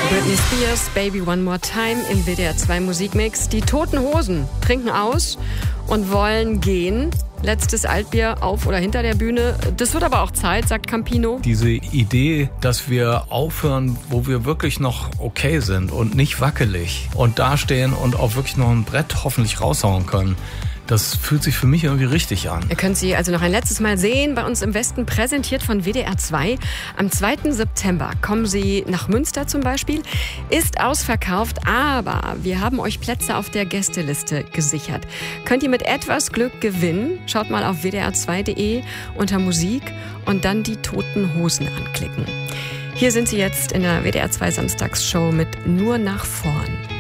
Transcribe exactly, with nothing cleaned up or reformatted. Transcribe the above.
Britney Spears, Baby One More Time im W D R zwei Musikmix. Die Toten Hosen trinken aus und wollen gehen. Letztes Altbier auf oder hinter der Bühne. Das wird aber auch Zeit, sagt Campino. Diese Idee, dass wir aufhören, wo wir wirklich noch okay sind und nicht wackelig und dastehen und auch wirklich noch ein Brett hoffentlich raushauen können, das fühlt sich für mich irgendwie richtig an. Ihr könnt sie also noch ein letztes Mal sehen, bei uns im Westen, präsentiert von W D R zwei. Am zweiten September kommen sie nach Münster zum Beispiel. Ist ausverkauft, aber wir haben euch Plätze auf der Gästeliste gesichert. Könnt ihr mit etwas Glück gewinnen? Schaut mal auf w d r zwei punkt d e unter Musik und dann die Toten Hosen anklicken. Hier sind sie jetzt in der W D R zwei Samstagsshow mit Nur nach vorn.